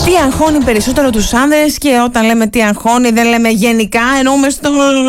Τι αγχώνει περισσότερο τους άνδρες, και όταν λέμε τι αγχώνει δεν λέμε γενικά, εννοούμε στο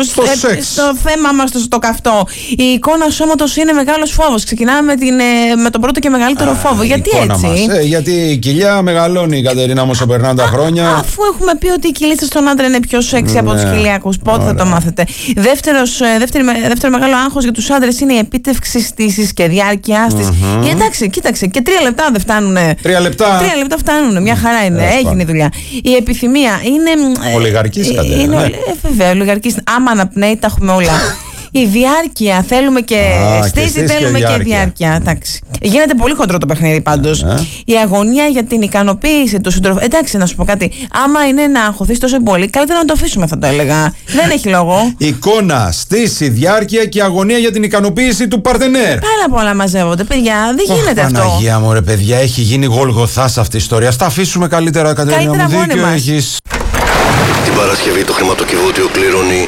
θέμα μας, στο καυτό. Η εικόνα σώματος είναι μεγάλος φόβος. Ξεκινάμε με τον πρώτο και μεγαλύτερο φόβο. Γιατί έτσι? Γιατί η κοιλιά μεγαλώνει, η Κατερίνα, όσο περνάνε τα χρόνια. Αφού έχουμε πει ότι η κοιλίτσα στον άντρα είναι πιο σεξι από τους κοιλιακούς, πότε θα το μάθετε? Δεύτερο μεγάλο άγχος για τους άντρες είναι η επίτευξη στήσης και διάρκειάς της. Εντάξει, κοίταξε, και 3 λεπτά δεν φτάνουνε. 3 λεπτά. 3 λεπτά φτάνουνε, μια χαρά είναι. Έγινε η δουλειά. Η επιθυμία είναι. Ολιγαρκής, Κατερίνα. Βέβαια, ολιγαρκής. Άμα αναπνέει, τα έχουμε όλα. Η διάρκεια, θέλουμε και στήση, θέλουμε και διάρκεια. Εντάξει. Γίνεται πολύ χοντρό το παιχνίδι πάντως. Η αγωνία για την ικανοποίηση του συντροφού. Εντάξει, να σου πω κάτι. Άμα είναι να αγχωθείς τόσο πολύ, καλύτερα να το αφήσουμε, θα το έλεγα. Δεν έχει λόγο. Εικόνα, στήση, διάρκεια και αγωνία για την ικανοποίηση του παρτενέρ. Πάρα πολλά μαζεύονται, παιδιά. Δεν γίνεται αυτό. Παναγία μου, ρε παιδιά, έχει γίνει γολγοθά σε αυτή η ιστορία. Στα αφήσουμε καλύτερα, Κατερίνα. Μου δίκιο έχεις. Την Παρασκευή το χρηματοκιβώτιο κληρώνει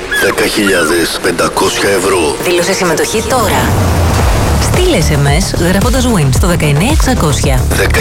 10.500 ευρώ. Δήλωσε συμμετοχή τώρα. Στείλε SMS γράφοντας WIN στο 19600.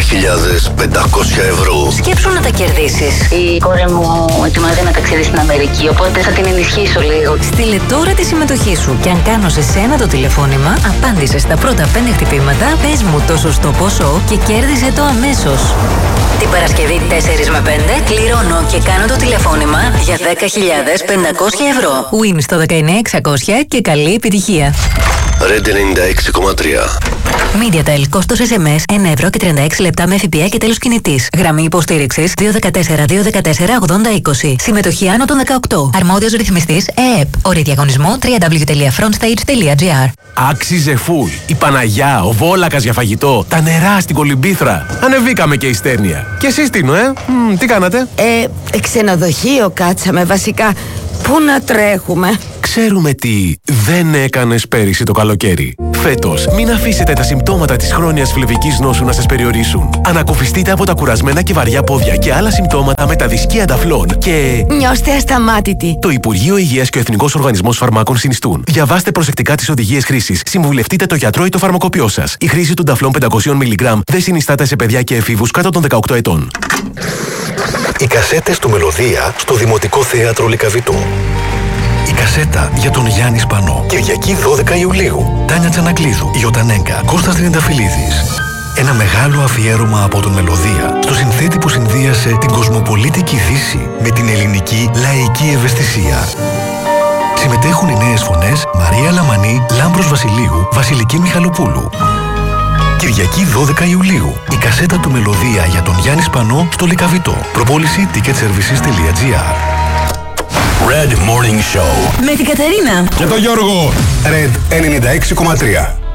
10.500 ευρώ. Σκέψου να τα κερδίσεις. Η κόρη μου ετοιμάζεται να ταξιδεί στην Αμερική, οπότε θα την ενισχύσω λίγο. Στείλε τώρα τη συμμετοχή σου και αν κάνω σε σένα το τηλεφώνημα, απάντησε στα πρώτα 5 χτυπήματα, πες μου το σωστό ποσό και κέρδισε το αμέσως. Την Παρασκευή 4 με 5 κληρώνω και κάνω το τηλεφώνημα για 10.500 ευρώ. WIN στο 19600 και καλή επιτυχία. Red 96,3. MediaTel, κόστος SMS 1 ευρώ και 36 λεπτά με ΦΠΑ και τέλος κινητής. Γραμμή υποστήριξης 214-214-8020. Συμμετοχή άνω των 18. Αρμόδιος ρυθμιστής ΕΕΠ. Όροι διαγωνισμού www.frontstage.gr. Άξιζε φουλ. Η Παναγιά, ο Βόλακας για φαγητό, τα νερά στην Κολυμπήθρα. Ανεβήκαμε και η Στέρνια. Και εσείς Τίνο, τι κάνατε? Ξενοδοχείο κάτσαμε βασικά. Πού να τρέχουμε? Ξέρουμε τι δεν έκανες πέρυσι το καλοκαίρι. Φέτος, μην αφήσετε τα συμπτώματα της χρόνιας φλεβικής νόσου να σας περιορίσουν. Ανακουφιστείτε από τα κουρασμένα και βαριά πόδια και άλλα συμπτώματα με τα δισκία Νταφλόν και... Νιώστε ασταμάτητοι. Το Υπουργείο Υγείας και ο Εθνικός Οργανισμός Φαρμάκων συνιστούν. Διαβάστε προσεκτικά τις οδηγίες χρήσης. Συμβουλευτείτε το γιατρό ή το φαρμακοποιό σας. Η χρήση του Νταφλόν 500 mg δεν συνιστάται σε παιδιά και εφήβους κάτω των 18 ετών. Οι κασέτες του Μελωδία στο Δημοτικό Θέατρο Λυκαβητού. Η κασέτα για τον Γιάννη Σπανό. Κυριακή 12 Ιουλίου. Τάνια Τσανακλείδου, Ιωτανέγκα, Κώστας Τριανταφυλλίδης. Ένα μεγάλο αφιέρωμα από τον Μελωδία στο συνθέτη που συνδύασε την κοσμοπολίτικη Δύση με την ελληνική λαϊκή ευαισθησία. Συμμετέχουν οι νέες φωνές Μαρία Λαμανή, Λάμπρος Βασιλείου, Βασιλική Μιχαλοπούλου. Κυριακή 12 Ιουλίου. Η κασέτα του Μελωδία για τον Γιάννη Σπανό στο Λυκαβητό. Προπόληση ticketservices.gr. Red Morning Show. Με την Κατερίνα και τον Γιώργο. Red 96,3.